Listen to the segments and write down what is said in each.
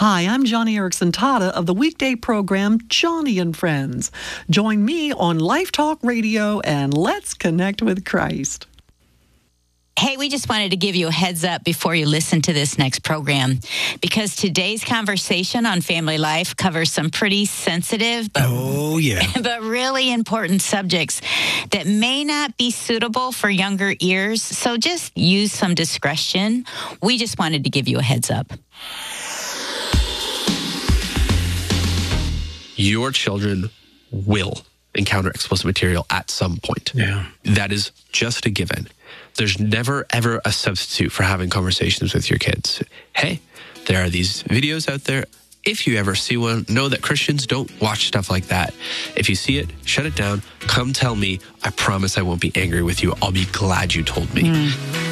Hi, I'm Johnny Erickson Tata of the weekday program Johnny and Friends. Join me on Life Talk Radio and let's connect with Christ. Hey, we just wanted to give you a heads up before you listen to this next program, because today's conversation on family life covers some pretty sensitive, but really important subjects that may not be suitable for younger ears. So just use some discretion. We just wanted to give you a heads up. Your children will encounter explicit material at some point. Yeah. That is just a given. There's never, ever a substitute for having conversations with your kids. Hey, there are these videos out there. If you ever see one, know that Christians don't watch stuff like that. If you see it, shut it down. Come tell me. I promise I won't be angry with you. I'll be glad you told me.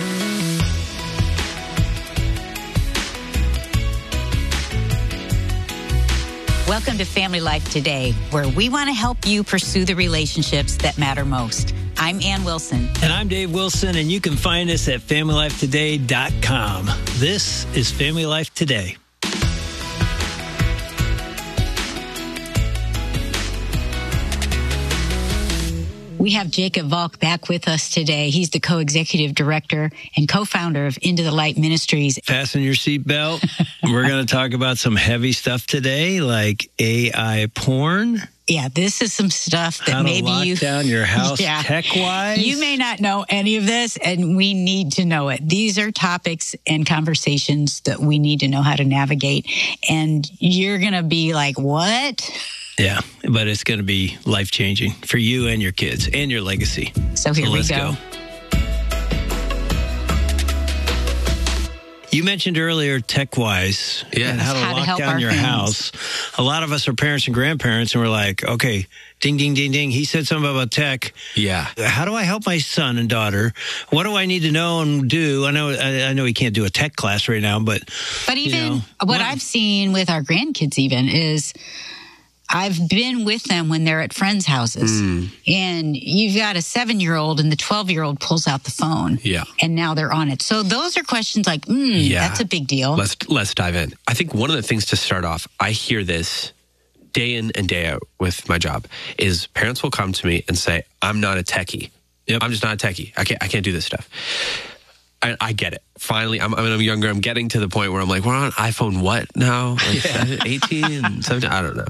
Welcome to Family Life Today, where we want to help you pursue the relationships that matter most. I'm Ann Wilson. And I'm Dave Wilson, and you can find us at FamilyLifeToday.com. This is Family Life Today. We have Jacob Volk back with us today. He's the co-executive director and co-founder of Into the Light Ministries. Fasten your seatbelt. We're going to talk about some heavy stuff today, like AI porn. Yeah, this is some stuff that How to maybe lock down your house tech-wise. You may not know any of this, and we need to know it. These are topics and conversations that we need to know how to navigate. And you're going to be like, what? Yeah, but it's going to be life-changing for you and your kids and your legacy. So here we go. You mentioned earlier tech-wise and how to lock down your house. A lot of us are parents and grandparents, and we're like, okay, ding, ding, ding, ding. He said something about tech. Yeah. How do I help my son and daughter? What do I need to know and do? I know he can't do a tech class right now, but even what I've seen with our grandkids even is I've been with them when they're at friends' houses, and you've got a 7-year-old and the 12-year-old pulls out the phone, and now they're on it. So those are questions like, that's a big deal. Let's dive in. I think one of the things to start off, I hear this day in and day out with my job, is parents will come to me and say, I'm not a techie. I'm just not a techie. I can't do this stuff. I get it. Finally, I'm younger. I'm getting to the point where I'm like, we're on iPhone what now? Like 18, 17? I don't know.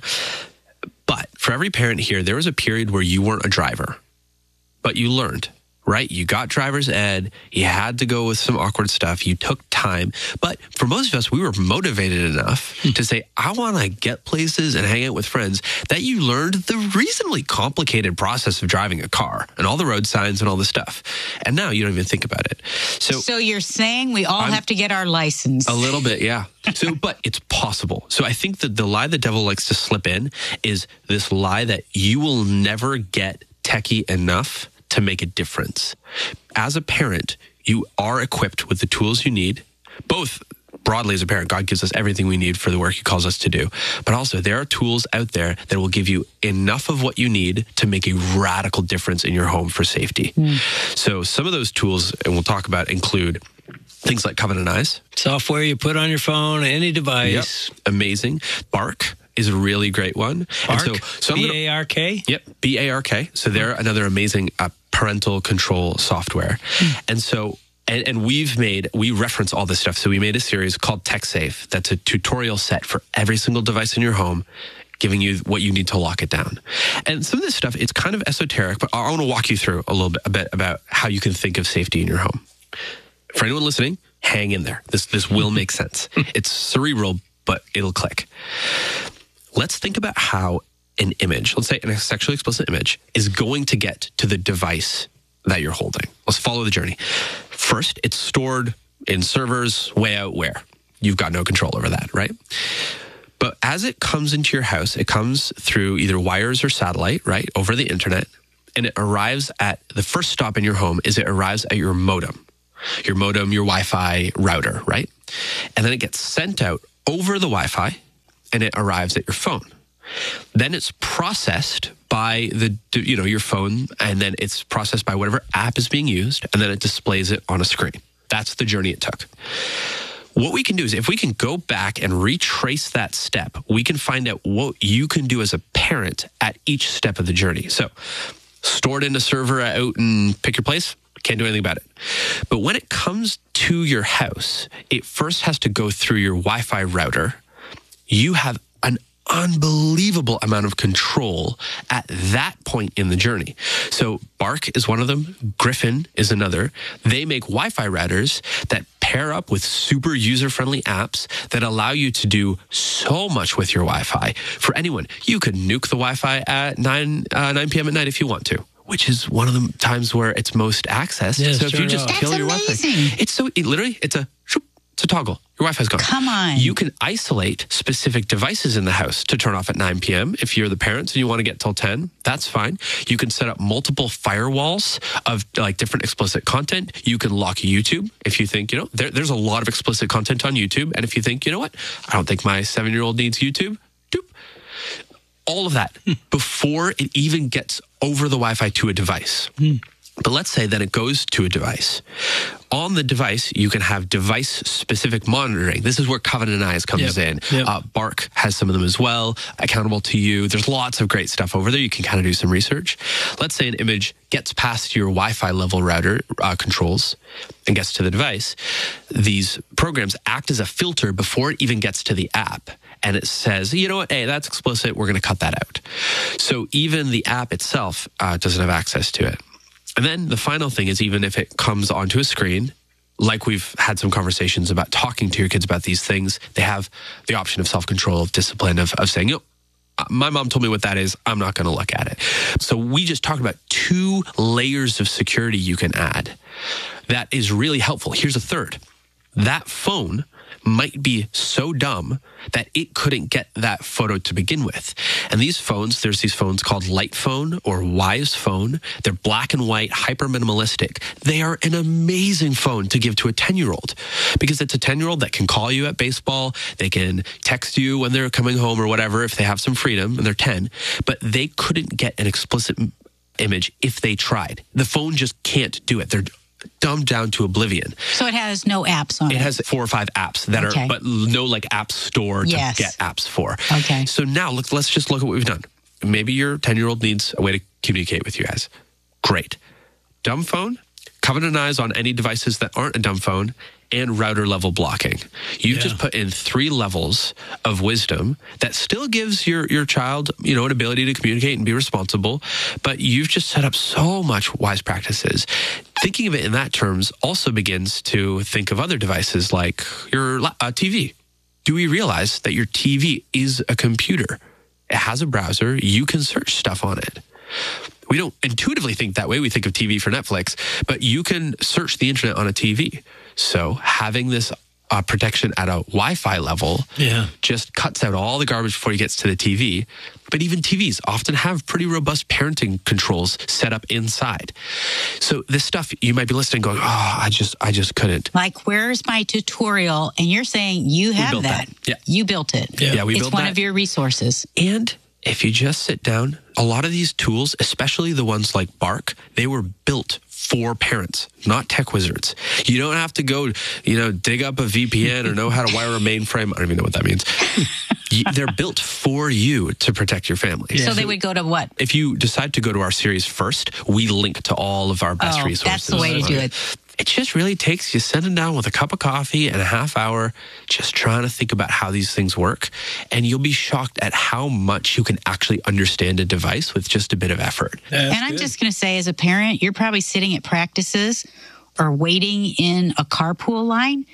But for every parent here, there was a period where you weren't a driver, but you learned, right? You got driver's ed. You had to go with some awkward stuff. You took time. But for most of us, we were motivated enough to say, I want to get places and hang out with friends, that you learned the reasonably complicated process of driving a car and all the road signs and all the stuff. And now you don't even think about it. So you're saying we all have to get our license? A little bit, yeah. But it's possible. So I think that the lie the devil likes to slip in is this lie that you will never get techie enough to make a difference. As a parent, you are equipped with the tools you need, both broadly as a parent. God gives us everything we need for the work he calls us to do. But also there are tools out there that will give you enough of what you need to make a radical difference in your home for safety. So some of those tools, and we'll talk about, include things like Covenant Eyes. Software you put on your phone, any device. Yep. Amazing. Bark is a really great one. Bark? And so B-A-R-K? Yep, B-A-R-K. So they're another amazing parental control software. And so, and we reference all this stuff. So we made a series called TechSafe. That's a tutorial set for every single device in your home, giving you what you need to lock it down. And some of this stuff, it's kind of esoteric, but I want to walk you through a bit about how you can think of safety in your home. For anyone listening, hang in there. This will make sense. It's cerebral, but it'll click. Let's think about how an image, let's say a sexually explicit image, is going to get to the device that you're holding. Let's follow the journey. First, it's stored in servers way out where. You've got no control over that, right? But as it comes into your house, it comes through either wires or satellite, right, over the internet, and it arrives at, the first stop in your home is it arrives at your modem, your Wi-Fi router, right? And then it gets sent out over the Wi-Fi, and it arrives at your phone. Then it's processed by your phone, and then it's processed by whatever app is being used, and then it displays it on a screen. That's the journey it took. what we can do is if we can go back and retrace that step, we can find out what you can do as a parent at each step of the journey. So store it in a server out and pick your place. Can't do anything about it. But when it comes to your house, it first has to go through your Wi-Fi router. You have an unbelievable amount of control at that point in the journey. So Bark is one of them. Griffin is another. They make Wi-Fi routers that pair up with super user-friendly apps that allow you to do so much with your Wi-Fi. For anyone, you could nuke the Wi-Fi at 9 p.m. at night if you want to, which is one of the times where it's most accessed. Yeah, so if you just kill your Wi-Fi, it's a toggle. Your Wi-Fi's gone. Come on. You can isolate specific devices in the house to turn off at 9 p.m. If you're the parents and you want to get till 10, that's fine. You can set up multiple firewalls of like different explicit content. You can lock YouTube if you think, there's a lot of explicit content on YouTube. And if you think, you know what, I don't think my 7-year-old needs YouTube, doop. All of that before it even gets over the Wi-Fi to a device. But let's say that it goes to a device. On the device, you can have device-specific monitoring. This is where Covenant Eyes comes in. Yep. Bark has some of them as well, accountable to you. There's lots of great stuff over there. You can kind of do some research. Let's say an image gets past your Wi-Fi level router controls and gets to the device. These programs act as a filter before it even gets to the app. And it says, you know what, hey, that's explicit. We're going to cut that out. So even the app itself doesn't have access to it. And then the final thing is, even if it comes onto a screen, like we've had some conversations about talking to your kids about these things, they have the option of self-control, of discipline, of saying, my mom told me what that is. I'm not going to look at it. So we just talked about 2 layers of security you can add. That is really helpful. Here's a third. That phone might be so dumb that it couldn't get that photo to begin with. And these phones, there's these phones called Light Phone or Wise Phone. They're black and white, hyper minimalistic. They are an amazing phone to give to a 10-year-old because it's a 10-year-old that can call you at baseball. They can text you when they're coming home or whatever if they have some freedom and they're 10. But they couldn't get an explicit image if they tried. The phone just can't do it. They're dumbed down to oblivion. So it has no apps on it? It has 4 or 5 apps that are, but no like app store to get apps for. Okay. So now let's just look at what we've done. Maybe your 10-year-old needs a way to communicate with you guys. Great. Dumb phone, Covenant Eyes on any devices that aren't a dumb phone, and router level blocking. You've just put in 3 levels of wisdom that still gives your child, an ability to communicate and be responsible, but you've just set up so much wise practices. Thinking of it in that terms also begins to think of other devices like your TV. Do we realize that your TV is a computer? It has a browser. You can search stuff on it. We don't intuitively think that way. We think of TV for Netflix, but you can search the internet on a TV. So having this protection at a Wi-Fi level just cuts out all the garbage before it gets to the TV. But even TVs often have pretty robust parenting controls set up inside. So this stuff, you might be listening going, I just couldn't. Like, where's my tutorial? And you're saying you have that. Yeah. You built it. Yeah, we built It's one of your resources. And if you just sit down, a lot of these tools, especially the ones like Bark, they were built for parents, not tech wizards. You don't have to go, dig up a VPN or know how to wire a mainframe. I don't even know what that means. They're built for you to protect your family. So they would go to what? If you decide to go to our series first, we link to all of our best resources. That's the way to do it. It just really takes you sitting down with a cup of coffee and a half hour, just trying to think about how these things work. And you'll be shocked at how much you can actually understand a device with just a bit of effort. I'm just going to say, as a parent, you're probably sitting at practices or waiting in a carpool line.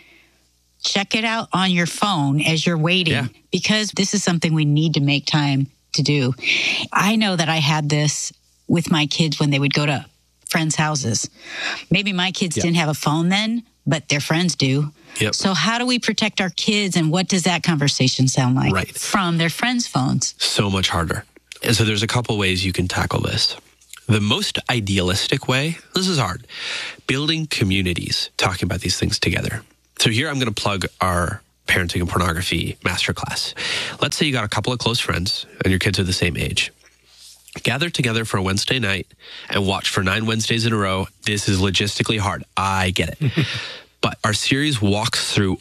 Check it out on your phone as you're waiting, because this is something we need to make time to do. I know that I had this with my kids when they would go to friends' houses. Maybe my kids didn't have a phone then, but their friends do. Yep. So how do we protect our kids, and what does that conversation sound like from their friends' phones? So much harder. And so there's a couple ways you can tackle this. The most idealistic way, this is hard, building communities, talking about these things together. So here I'm going to plug our parenting and pornography masterclass. Let's say you got a couple of close friends and your kids are the same age. Gather together for a Wednesday night and watch for 9 Wednesdays in a row. This is logistically hard. I get it. But our series walks through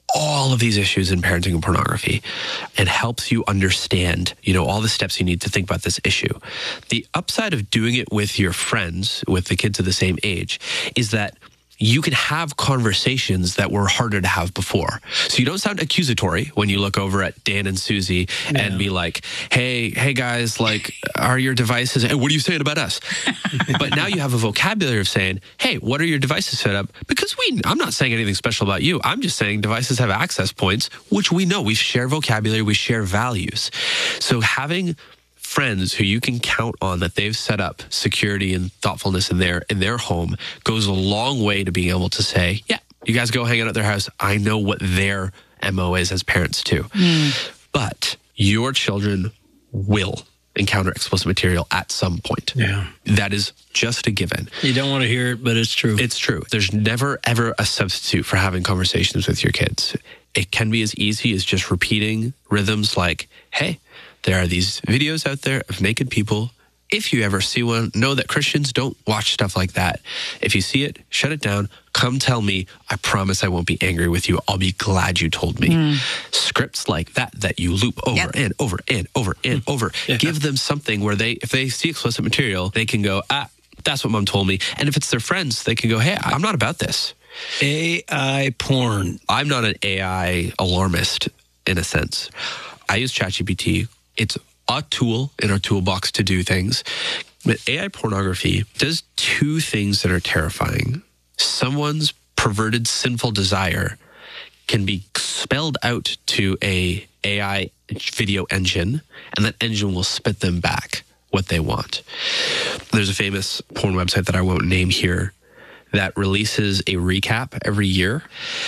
all of these issues in parenting and pornography and helps you understand, all the steps you need to think about this issue. The upside of doing it with your friends, with the kids of the same age, is that you can have conversations that were harder to have before. So you don't sound accusatory when you look over at Dan and Susie and be like, hey guys, like, are your devices, hey, what are you saying about us? But now you have a vocabulary of saying, hey, what are your devices set up? Because I'm not saying anything special about you. I'm just saying devices have access points, which we know. We share vocabulary, we share values. So having friends who you can count on that they've set up security and thoughtfulness in their home goes a long way to being able to say, yeah, you guys go hang out at their house. I know what their MO is as parents too. But your children will encounter explicit material at some point. Yeah. That is just a given. You don't want to hear it, but it's true. It's true. There's never, ever a substitute for having conversations with your kids. It can be as easy as just repeating rhythms like, hey, there are these videos out there of naked people. If you ever see one, know that Christians don't watch stuff like that. If you see it, shut it down. Come tell me. I promise I won't be angry with you. I'll be glad you told me. Scripts like that you loop over and over and over and over. Yeah. Give them something where if they see explicit material, they can go, that's what mom told me. And if it's their friends, they can go, hey, I'm not about this. AI porn. I'm not an AI alarmist in a sense. I use ChatGPT. It's a tool in our toolbox to do things. But AI pornography does two things that are terrifying. Someone's perverted sinful desire can be spelled out to a AI video engine, and that engine will spit them back what they want. There's a famous porn website that I won't name here that releases a recap every year.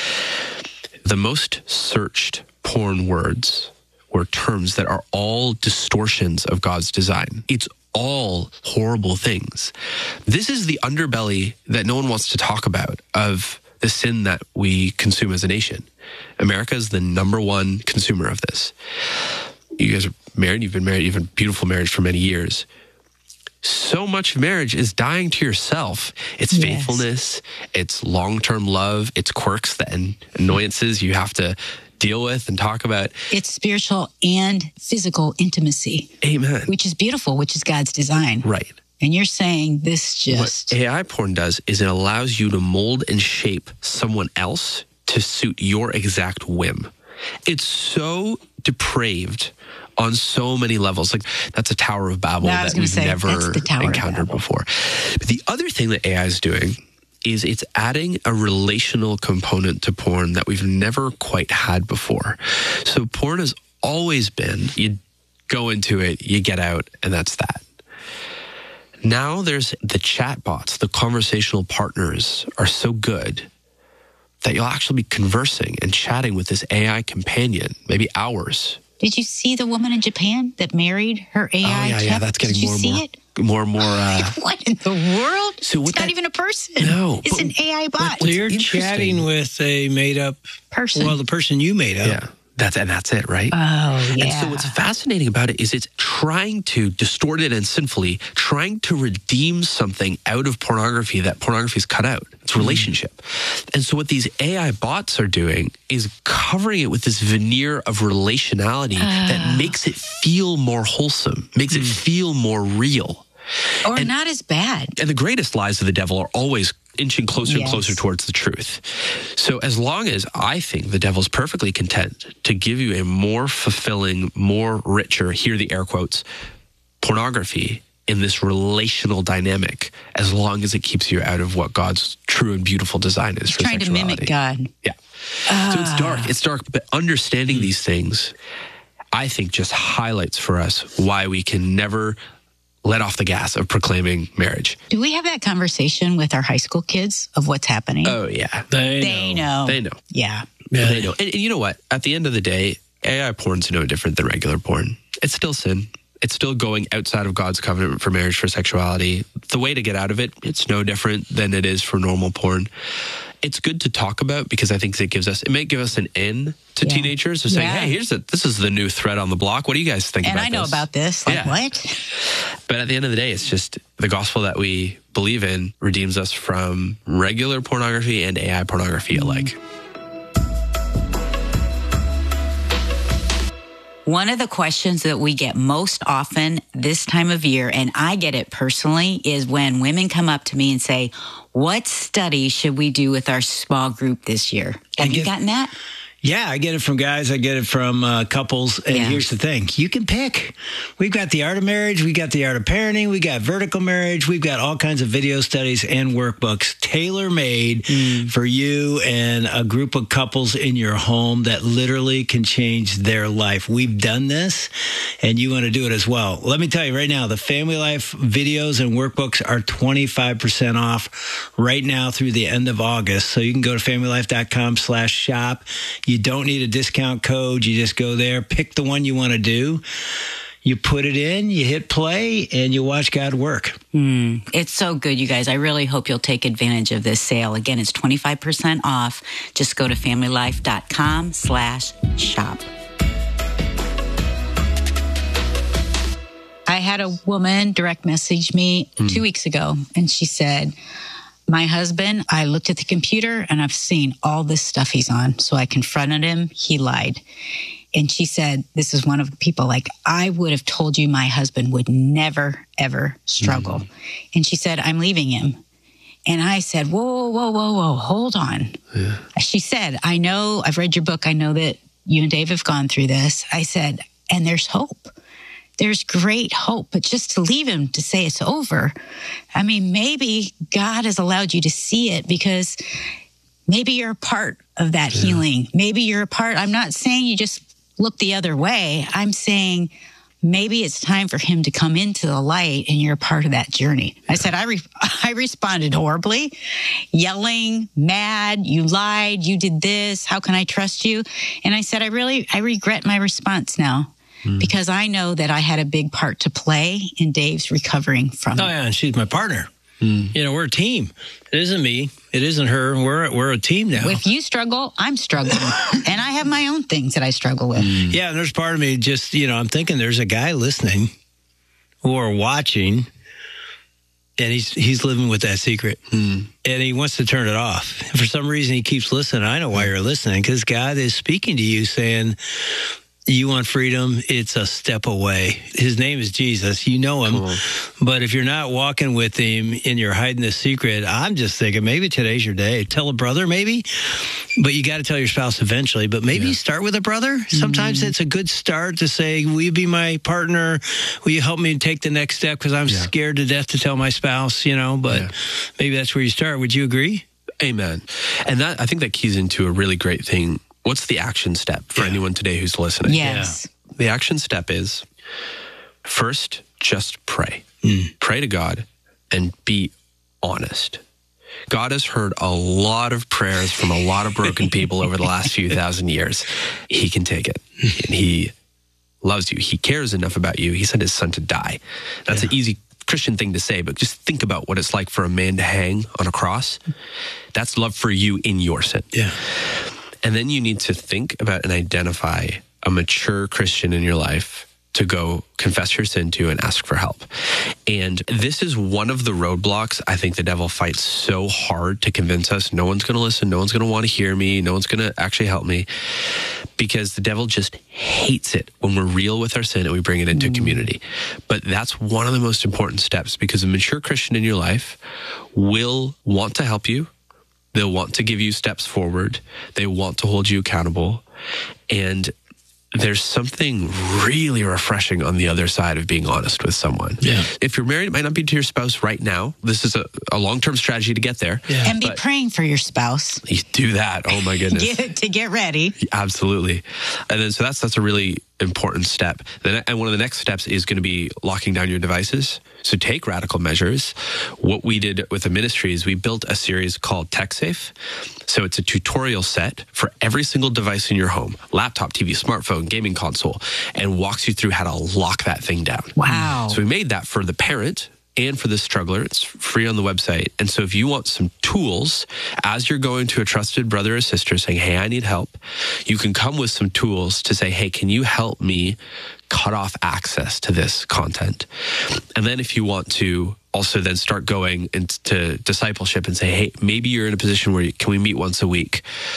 The most searched porn words or terms that are all distortions of God's design. It's all horrible things. This is the underbelly that no one wants to talk about of the sin that we consume as a nation. America is the number one consumer of this. You guys are married, you've been married, you've had a beautiful marriage for many years. So much of marriage is dying to yourself. It's faithfulness, it's long-term love, it's quirks and annoyances you have to deal with and talk about. It's spiritual and physical intimacy. Amen. Which is beautiful, which is God's design. Right. And you're saying this just... What AI porn does is it allows you to mold and shape someone else to suit your exact whim. It's so depraved on so many levels. Like, that's a Tower of Babel that we've never encountered before. But the other thing that AI is doing is it's adding a relational component to porn that we've never quite had before. So porn has always been, you go into it, you get out, and that's that. Now there's the chat bots, the conversational partners are so good that you'll actually be conversing and chatting with this AI companion, maybe hours. Did you see the woman in Japan that married her AI? Yeah, that's getting more and more. What in the world? So it's not even a person. No. It's an AI bot. So you're chatting with a made-up person. Well, the person you made up. Yeah. That's it, right? Oh, yeah. And so what's fascinating about it is it's trying to distort it and sinfully, trying to redeem something out of pornography that pornography's cut out. It's relationship. And so what these AI bots are doing is covering it with this veneer of relationality that makes it feel more wholesome, makes it feel more real. Or not as bad. And the greatest lies of the devil are always inching closer and closer towards the truth. So as long as I think the devil's perfectly content to give you a more fulfilling, more richer, here the air quotes, pornography in this relational dynamic, as long as it keeps you out of what God's true and beautiful design is for sexuality. Trying to mimic God. Yeah. So it's dark. It's dark. But understanding these things, I think, just highlights for us why we can never let off the gas of proclaiming marriage. Do we have that conversation with our high school kids of what's happening? Oh, yeah. They know. Yeah. They know. And you know what? At the end of the day, AI porn's no different than regular porn. It's still sin. It's still going outside of God's covenant for marriage, for sexuality. The way to get out of it, it's no different than it is for normal porn. It's good to talk about because I think it may give us an in to teenagers of saying, hey, this is the new thread on the block. What do you guys think about this? And I know about this. Like, what? But at the end of the day, it's just the gospel that we believe in redeems us from regular pornography and AI pornography alike. One of the questions that we get most often this time of year, and I get it personally, is when women come up to me and say, what study should we do with our small group this year? Have you gotten that? Yeah, I get it from guys. I get it from couples. And here's the thing. You can pick. We've got the art of marriage. We got the art of parenting. We got vertical marriage. We've got all kinds of video studies and workbooks tailor-made for you and a group of couples in your home that literally can change their life. We've done this, and you want to do it as well. Let me tell you right now, the Family Life videos and workbooks are 25% off right now through the end of August. So you can go to familylife.com/shop. You don't need a discount code. You just go there, pick the one you want to do. You put it in, you hit play, and you watch God work. It's so good, you guys. I really hope you'll take advantage of this sale. Again, it's 25% off. Just go to familylife.com/shop. I had a woman direct message me 2 weeks ago, and she said, my husband, I looked at the computer and I've seen all this stuff he's on. So I confronted him. He lied. And she said, this is one of the people, like, I would have told you my husband would never, ever struggle. And she said, I'm leaving him. And I said, whoa, hold on. Yeah. She said, I know, I've read your book. I know that you and Dave have gone through this. I said, and there's hope. There's great hope, but just to leave him to say it's over. I mean, maybe God has allowed you to see it because maybe you're a part of that healing. Maybe you're a part. I'm not saying you just look the other way. I'm saying maybe it's time for him to come into the light and you're a part of that journey. I said, I responded horribly, yelling, mad, you lied, you did this. How can I trust you? And I said, I regret my response now. Because I know that I had a big part to play in Dave's recovering from it. Oh, yeah, and she's my partner. You know, we're a team. It isn't me. It isn't her. We're a team now. If you struggle, I'm struggling. And I have my own things that I struggle with. Yeah, and there's part of me just, I'm thinking there's a guy listening or watching, and he's living with that secret. And he wants to turn it off. For some reason, he keeps listening. I know why you're listening, because God is speaking to you saying, you want freedom, it's a step away. His name is Jesus. You know him. Cool. But if you're not walking with him and you're hiding the secret, I'm just thinking maybe today's your day. Tell a brother maybe, but you got to tell your spouse eventually. But maybe start with a brother. Sometimes it's a good start to say, will you be my partner? Will you help me take the next step? Because I'm scared to death to tell my spouse, but maybe that's where you start. Would you agree? Amen. And that, I think that keys into a really great thing. What's the action step for anyone today who's listening? Yes. Yeah. The action step is, first, just pray. Pray to God and be honest. God has heard a lot of prayers from a lot of broken people over the last few thousand years. He can take it. And he loves you. He cares enough about you. He sent his son to die. That's an easy Christian thing to say, but just think about what it's like for a man to hang on a cross. That's love for you in your sin. Yeah. And then you need to think about and identify a mature Christian in your life to go confess your sin to and ask for help. And this is one of the roadblocks I think the devil fights so hard to convince us no one's going to listen, no one's going to want to hear me, no one's going to actually help me, because the devil just hates it when we're real with our sin and we bring it into community. But that's one of the most important steps, because a mature Christian in your life will want to help you. They'll want to give you steps forward. They want to hold you accountable. And there's something really refreshing on the other side of being honest with someone. Yeah. If you're married, it might not be to your spouse right now. This is a long-term strategy to get there. Yeah. And be praying for your spouse. You do that. Oh my goodness. To get ready. Absolutely. And then so that's a really important step. And one of the next steps is going to be locking down your devices. So take radical measures. What we did with the ministry is we built a series called TechSafe. So it's a tutorial set for every single device in your home, laptop, TV, smartphone, gaming console, and walks you through how to lock that thing down. Wow. So we made that for the parent and for the struggler. It's free on the website. And so if you want some tools as you're going to a trusted brother or sister saying, hey, I need help, you can come with some tools to say, hey, can you help me cut off access to this content? And then if you want to also then start going into discipleship and say, hey, maybe you're in a position where can we meet once a week?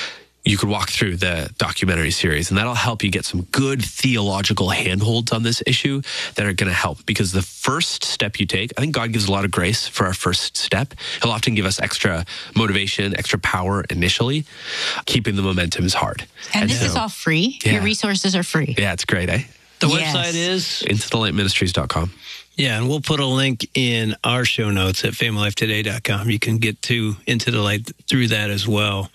you could walk through the documentary series, and that'll help you get some good theological handholds on this issue that are going to help. Because the first step you take, I think God gives a lot of grace for our first step. He'll often give us extra motivation, extra power initially. Keeping the momentum is hard. And this is all free. Your resources are free. Yeah, it's great, eh? The website is IntoTheLightMinistries.com. Yeah, and we'll put a link in our show notes at FamilyLifeToday.com. You can get to Into the Light through that as well.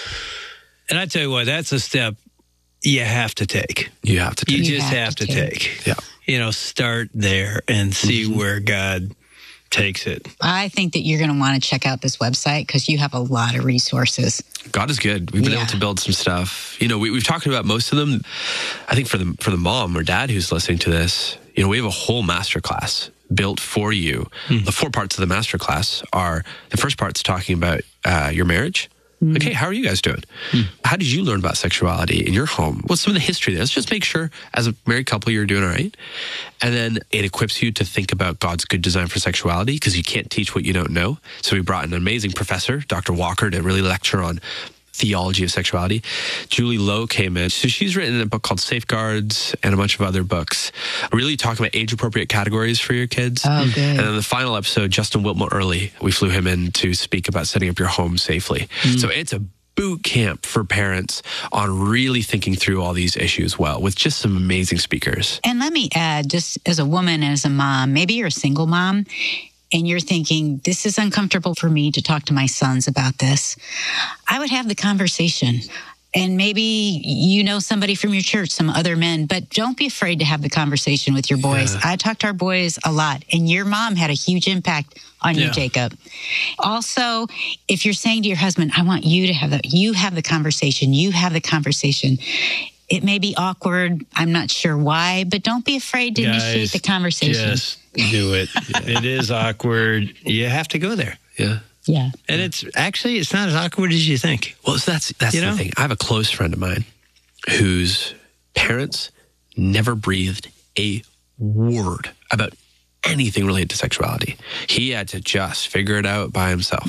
And I tell you what, that's a step you have to take. You have to take. You just have to take. Yeah. You know, start there and see where God takes it. I think that you're going to want to check out this website because you have a lot of resources. God is good. We've been able to build some stuff. You know, we've talked about most of them. I think for the mom or dad who's listening to this, you know, we have a whole masterclass built for you. The 4 parts of the masterclass are, the first part's talking about your marriage. Like, hey, how are you guys doing? How did you learn about sexuality in your home? What's some of the history there? Let's just make sure as a married couple you're doing all right. And then it equips you to think about God's good design for sexuality because you can't teach what you don't know. So we brought an amazing professor, Dr. Walker, to really lecture on theology of sexuality. Julie Lowe came in. So she's written a book called Safeguards and a bunch of other books, really talking about age-appropriate categories for your kids. Oh, good. And then the final episode, Justin Whitmore Early, we flew him in to speak about setting up your home safely. So it's a boot camp for parents on really thinking through all these issues well with just some amazing speakers. And let me add, just as a woman and as a mom, maybe you're a single mom, and you're thinking, this is uncomfortable for me to talk to my sons about this, I would have the conversation. And maybe you know somebody from your church, some other men, but don't be afraid to have the conversation with your boys. I talk to our boys a lot, and your mom had a huge impact on you, Jacob. Also, if you're saying to your husband, I want you to have the conversation, you have the conversation. It may be awkward. I'm not sure why, but don't be afraid to initiate the conversation. Just do it. It is awkward. You have to go there. Yeah. Yeah. And it's not as awkward as you think. Well, that's the thing. I have a close friend of mine whose parents never breathed a word about anything related to sexuality. He had to just figure it out by himself.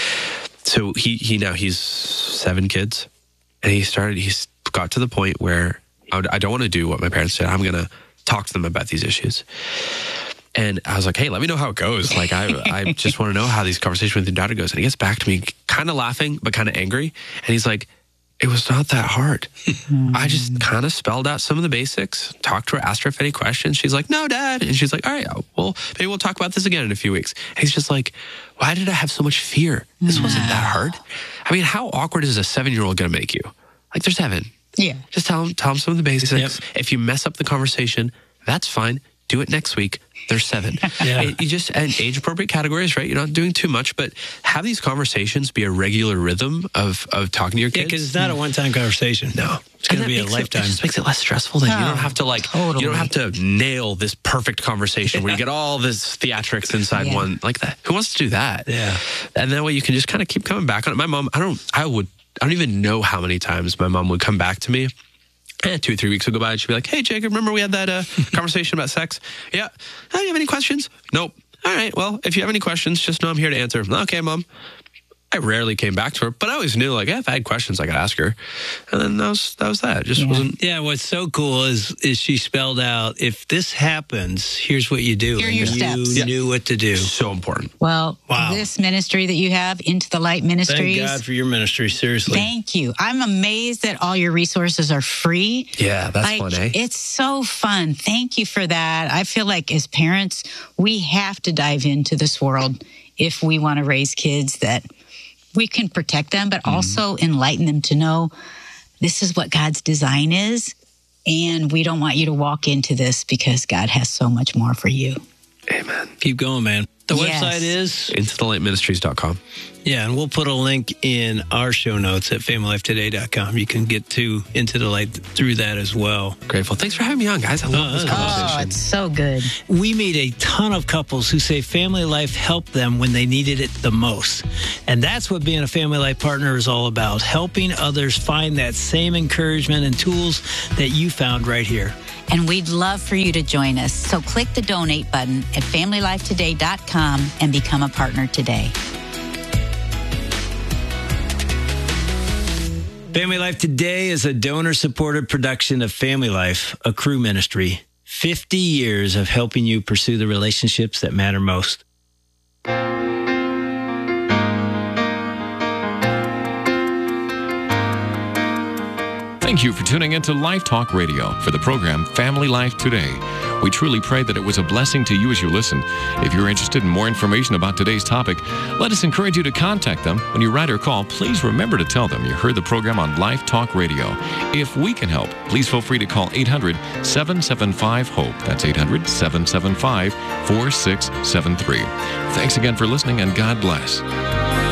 So he's 7 kids, and he's got to the point where I don't want to do what my parents did. I'm going to talk to them about these issues. And I was like, hey, let me know how it goes. Like, I just want to know how these conversations with your daughter goes. And he gets back to me kind of laughing, but kind of angry. And he's like, it was not that hard. I just kind of spelled out some of the basics, talked to her, asked her if any questions. She's like, no, Dad. And she's like, all right, well, maybe we'll talk about this again in a few weeks. And he's just like, why did I have so much fear? This wasn't that hard. I mean, how awkward is a 7-year-old going to make you? Like, they're 7. Yeah. Just tell them some of the basics. Yep. If you mess up the conversation, that's fine. Do it next week. They're 7. You just, and age appropriate categories, right? You're not doing too much, but have these conversations be a regular rhythm of talking to your kids. Yeah, because it's not a one-time conversation. No. It's going to be a lifetime. It just makes it less stressful. Then you don't have to you don't have to nail this perfect conversation where you get all this theatrics inside one like that. Who wants to do that? Yeah. And that way you can just kind of keep coming back on it. My mom, I don't even know how many times my mom would come back to me. 2 or 3 weeks would go by and she'd be like, hey, Jacob, remember we had that conversation about sex? Yeah. Oh, you have any questions? Nope. All right. Well, if you have any questions, just know I'm here to answer. Okay, Mom. I rarely came back to her, but I always knew, like, if I had questions, I could ask her. And then that was that. It just wasn't. Yeah, what's so cool is she spelled out, if this happens, here's what you do. Here are your steps. You knew what to do. So important. Well, this ministry that you have, Into the Light Ministries. Thank God for your ministry, seriously. Thank you. I'm amazed that all your resources are free. Yeah, that's fun, eh? It's so fun. Thank you for that. I feel like as parents, we have to dive into this world if we want to raise kids that we can protect them, but also enlighten them to know this is what God's design is. And we don't want you to walk into this because God has so much more for you. Amen. Keep going, man. The website is IntoTheLightMinistries.com. Yeah, and we'll put a link in our show notes at FamilyLifeToday.com. You can get to Into the Light through that as well. Grateful. Thanks for having me on, guys. I love this conversation. Oh, it's so good. We meet a ton of couples who say family life helped them when they needed it the most. And that's what being a family life partner is all about, helping others find that same encouragement and tools that you found right here. And we'd love for you to join us. So click the donate button at FamilyLifeToday.com and become a partner today. Family Life Today is a donor-supported production of Family Life, a Cru ministry. 50 years of helping you pursue the relationships that matter most. Thank you for tuning into Life Talk Radio for the program Family Life Today. We truly pray that it was a blessing to you as you listen. If you're interested in more information about today's topic, let us encourage you to contact them. When you write or call, please remember to tell them you heard the program on Life Talk Radio. If we can help, please feel free to call 800-775-HOPE. That's 800-775-4673. Thanks again for listening, and God bless.